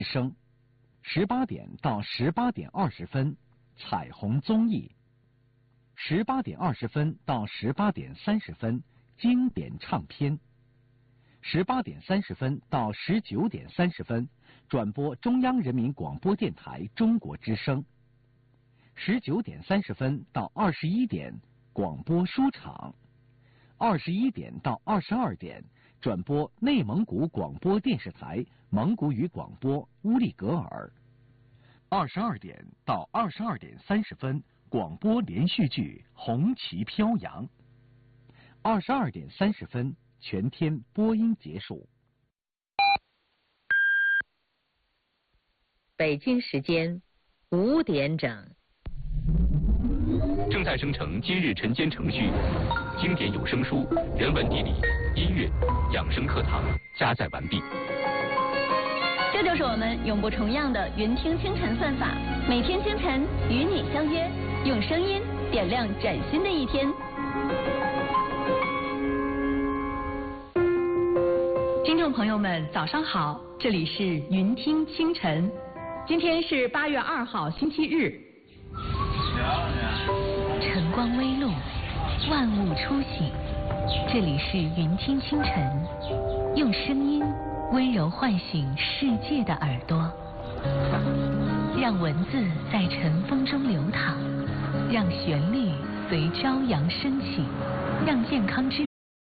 生，18点到18点20分，彩虹综艺；18点20分到18点30分，经典唱片；18点30分到19点30分，转播中央人民广播电台中国之声；19点30分到21点，广播书场；21点到22点，转播内蒙古广播电视台蒙古语广播乌力格尔；22点到22点30分，广播连续剧《红旗飘扬》；22点30分，全天播音结束。 北京时间5点整。 正在生成今日晨间程序，经典有声书、人文地理、音乐、养生课堂加载完毕。 这就是我们永不重样的云听清晨算法，每天清晨与你相约，用声音点亮崭新的一天。听众朋友们，早上好，这里是云听清晨，今天是8月2号，星期日。 晨光微露，万物初醒，这里是云听清晨，用声音温柔唤醒世界的耳朵，让文字在晨风中流淌，让旋律随朝阳升起，让健康之